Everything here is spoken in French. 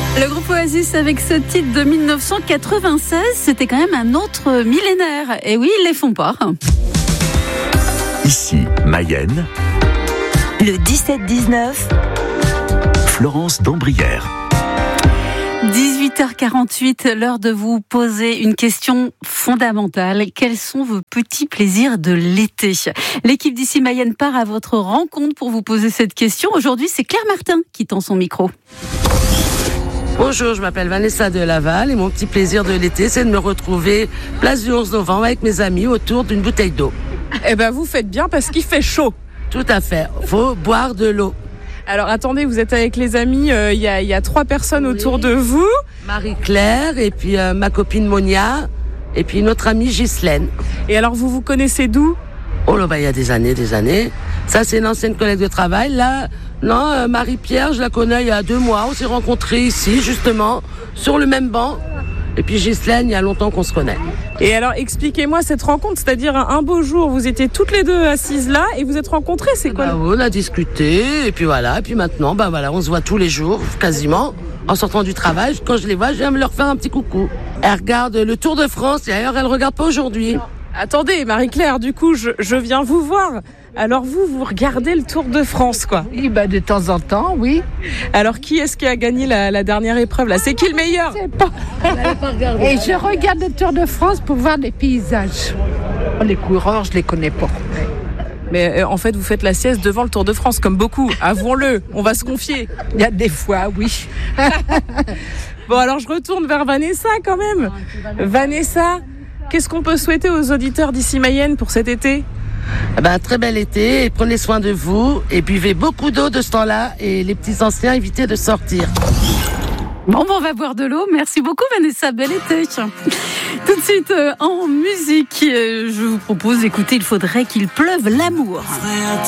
Le groupe Oasis avec ce titre de 1996, c'était quand même un autre millénaire. Et oui, ils les font pas. Ici, Mayenne. Le 17-19. Florence d'Ambrières. 18h48, l'heure de vous poser une question fondamentale. Quels sont vos petits plaisirs de l'été ? L'équipe d'Ici Mayenne part à votre rencontre pour vous poser cette question. Aujourd'hui, c'est Claire Martin qui tend son micro. Bonjour, je m'appelle Vanessa de Laval et mon petit plaisir de l'été, c'est de me retrouver place du 11 novembre avec mes amis autour d'une bouteille d'eau. Eh ben, vous faites bien parce qu'il fait chaud. Tout à fait, faut boire de l'eau. Alors attendez, vous êtes avec les amis, il y a 3 personnes autour de vous. Marie-Claire et puis ma copine Monia et puis notre amie Ghislaine. Et alors vous vous connaissez d'où ? Oh là, il y a des années. Ça, c'est une ancienne collègue de travail. Là, non, Marie-Pierre, je la connais il y a 2 mois. On s'est rencontrés ici, justement, sur le même banc. Et puis Ghislaine, il y a longtemps qu'on se connaît. Et alors, expliquez-moi cette rencontre, c'est-à-dire un beau jour, vous étiez toutes les deux assises là et vous êtes rencontrées, c'est quoi ? On a discuté, et puis voilà. Et puis maintenant, on se voit tous les jours, quasiment. En sortant du travail, quand je les vois, je viens me leur faire un petit coucou. Elle regarde le Tour de France, et d'ailleurs, elle ne regarde pas aujourd'hui. Attendez, Marie-Claire, du coup, je viens vous voir. Alors vous regardez le Tour de France, quoi. Oui, de temps en temps, oui. Alors qui est-ce qui a gagné la dernière épreuve, là ? C'est qui le meilleur ? Je sais pas. Et je regarde le Tour de France pour voir les paysages. Les coureurs, je les connais pas. Mais en fait, vous faites la sieste devant le Tour de France, comme beaucoup. Avouons-le, on va se confier. Il y a des fois, oui. Bon, alors je retourne vers Vanessa, quand même. Vanessa, qu'est-ce qu'on peut souhaiter aux auditeurs d'Ici Mayenne pour cet été ? Très bel été, et prenez soin de vous, et buvez beaucoup d'eau de ce temps-là, et les petits anciens, évitez de sortir. Bon, on va boire de l'eau. Merci beaucoup, Vanessa. Bel été. Tout de suite, en musique, je vous propose d'écouter Il faudrait qu'il pleuve l'amour.